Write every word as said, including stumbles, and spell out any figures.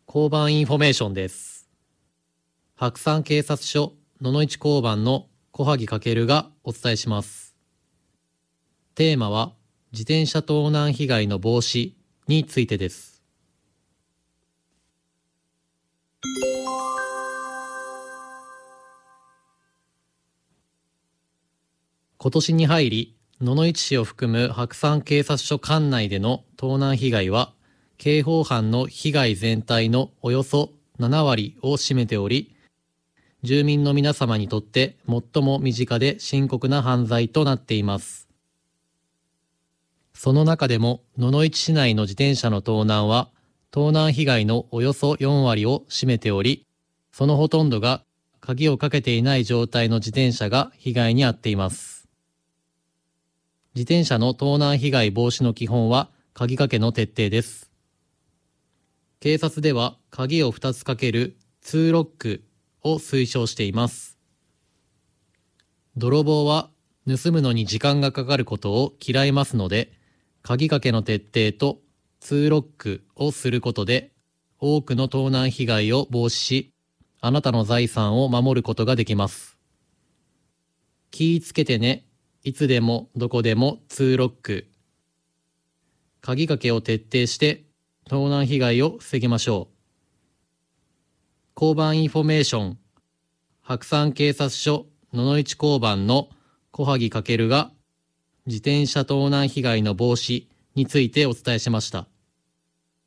交番インフォメーションです。白山警察署野々市交番の小萩翔がお伝えします。テーマは自転車盗難被害の防止についてです。今年に入り、野々市市を含む白山警察署管内での盗難被害は、刑法犯の被害全体のおよそななわりを占めており、住民の皆様にとって最も身近で深刻な犯罪となっています。その中でも野々市市内の自転車の盗難は、盗難被害のおよそよんわりを占めており、そのほとんどが鍵をかけていない状態の自転車が被害に遭っています。自転車の盗難被害防止の基本は鍵かけの徹底です。警察では鍵をふたつかけるツーロックを推奨しています。泥棒は盗むのに時間がかかることを嫌いますので、鍵かけの徹底とツーロックをすることで多くの盗難被害を防止し、あなたの財産を守ることができます。気ぃつけてね。いつでもどこでもツーロック。鍵かけを徹底して盗難被害を防ぎましょう。交番インフォメーション、白山警察署野々市交番の小萩翔が自転車盗難被害の防止についてお伝えしました。